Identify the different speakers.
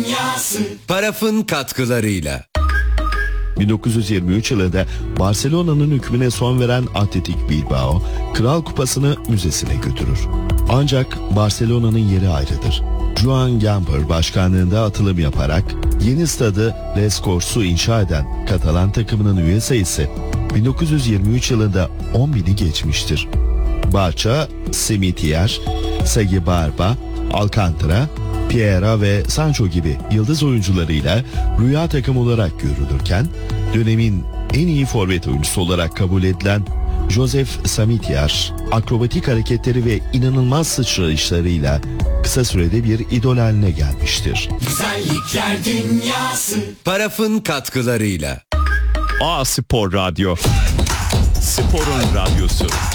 Speaker 1: Dünyası
Speaker 2: Paraf'ın katkılarıyla.
Speaker 3: 1923 yılında Barcelona'nın hükmüne son veren Athletic Bilbao, Kral Kupası'nı müzesine götürür. Ancak Barcelona'nın yeri ayrıdır. Joan Gamper başkanlığında atılım yaparak yeni stadı Les Corts'u inşa eden Katalan takımının üye sayısı 1923 yılında 10.000'i geçmiştir. Barça, Semitier, Sagi Barba, Alcantara, Piera ve Sancho gibi yıldız oyuncularıyla rüya takım olarak görülürken, dönemin en iyi forvet oyuncusu olarak kabul edilen Joseph Samitier, akrobatik hareketleri ve inanılmaz sıçrayışlarıyla kısa sürede bir idol haline gelmiştir.
Speaker 1: Güzellikler Dünyası
Speaker 2: Paraf'ın katkılarıyla.
Speaker 4: A Spor Radyo. Sporun radyosu.